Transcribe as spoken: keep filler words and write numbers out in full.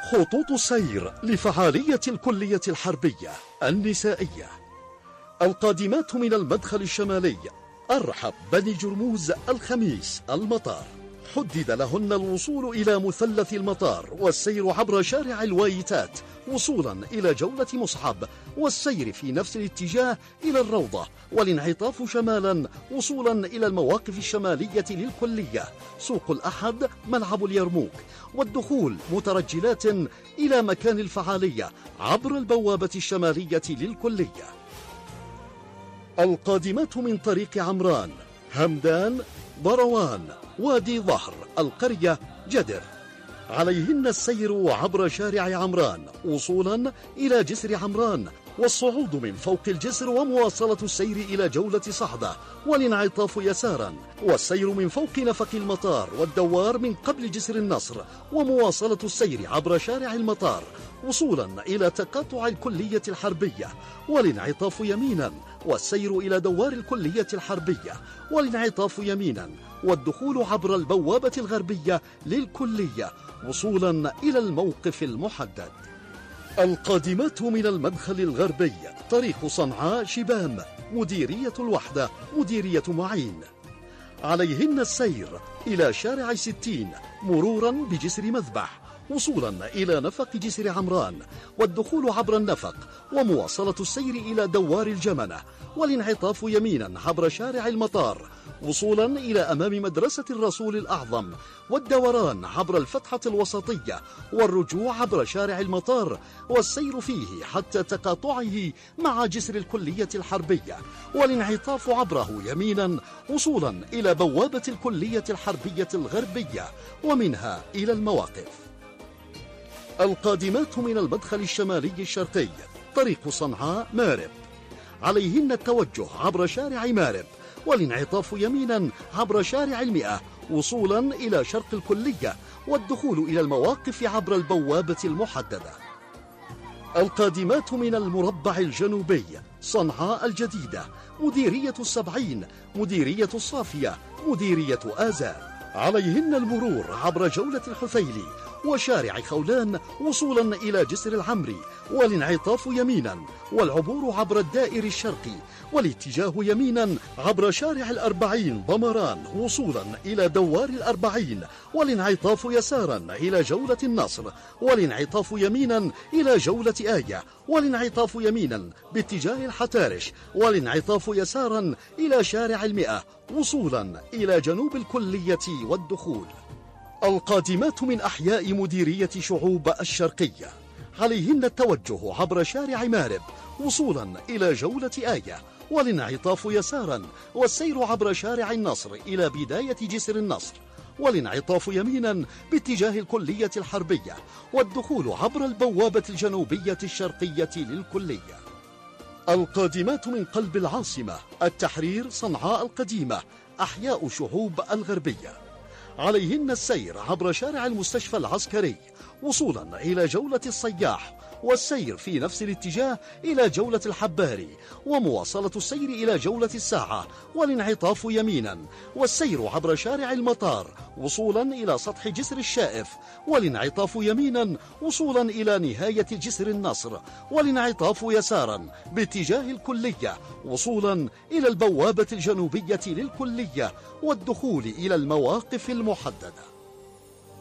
خطوط سير لفعالية الكلية الحربية النسائية. القادمات من المدخل الشمالي أرحب بني جرموز الخميس المطار، حدد لهن الوصول إلى مثلث المطار والسير عبر شارع الوايتات وصولا إلى جولة مصعب، والسير في نفس الاتجاه إلى الروضة، والانعطاف شمالا وصولا إلى المواقف الشمالية للكلية، سوق الأحد، ملعب اليرموك، والدخول مترجلات إلى مكان الفعالية عبر البوابة الشمالية للكلية. القادمات من طريق عمران، همدان، بروان، وادي ظهر، القرية، جدر، عليهن السير عبر شارع عمران وصولا إلى جسر عمران، والصعود من فوق الجسر ومواصلة السير إلى جولة صعدة، والانعطاف يسارا، والسير من فوق نفق المطار والدوار من قبل جسر النصر، ومواصلة السير عبر شارع المطار وصولا إلى تقاطع الكلية الحربية، والانعطاف يمينا، والسير إلى دوار الكلية الحربية، والانعطاف يمينا، والدخول عبر البوابة الغربية للكلية وصولا إلى الموقف المحدد. القادمات من المدخل الغربي طريق صنعاء شبام، مديرية الوحدة، مديرية معين، عليهن السير إلى شارع ستين مرورا بجسر مذبح وصولا إلى نفق جسر عمران، والدخول عبر النفق، ومواصلة السير إلى دوار الجمنة، والانعطاف يمينا عبر شارع المطار وصولا إلى أمام مدرسة الرسول الأعظم، والدوران عبر الفتحة الوسطية، والرجوع عبر شارع المطار والسير فيه حتى تقاطعه مع جسر الكلية الحربية، والانعطاف عبره يمينا وصولا إلى بوابة الكلية الحربية الغربية ومنها إلى المواقف. القادمات من المدخل الشمالي الشرقي طريق صنعاء مارب، عليهن التوجه عبر شارع مارب، والانعطاف يمينا عبر شارع المئة وصولا إلى شرق الكلية، والدخول إلى المواقف عبر البوابة المحددة. القادمات من المربع الجنوبي صنعاء الجديدة، مديرية السبعين، مديرية الصافية، مديرية آزال، عليهن المرور عبر جولة الحثيلي وشارع خولان وصولا إلى جسر العمري، والانعطاف يمينا، والعبور عبر الدائر الشرقي، والاتجاه يمينا عبر شارع الأربعين ضمران وصولا إلى دوار الأربعين، والانعطاف يسارا إلى جولة النصر، والانعطاف يمينا إلى جولة آية، والانعطاف يمينا باتجاه الحتارش، والانعطاف يسارا إلى شارع المئة وصولا إلى جنوب الكلية والدخول. القادمات من أحياء مديرية شعوب الشرقية عليهن التوجه عبر شارع مارب وصولا إلى جولة آية، والانعطاف يسارا، والسير عبر شارع النصر إلى بداية جسر النصر، والانعطاف يمينا باتجاه الكلية الحربية، والدخول عبر البوابة الجنوبية الشرقية للكلية. القادمات من قلب العاصمة التحرير صنعاء القديمة، أحياء شعوب الغربية، عليهن السير عبر شارع المستشفى العسكري وصولا إلى جولة الصياح، والسير في نفس الاتجاه إلى جولة الحباري، ومواصلة السير إلى جولة الساعة، والانعطاف يمينا، والسير عبر شارع المطار وصولا إلى سطح جسر الشائف، والانعطاف يمينا وصولا إلى نهاية جسر النصر، والانعطاف يسارا باتجاه الكلية وصولا إلى البوابة الجنوبية للكلية، والدخول إلى المواقف المحددة.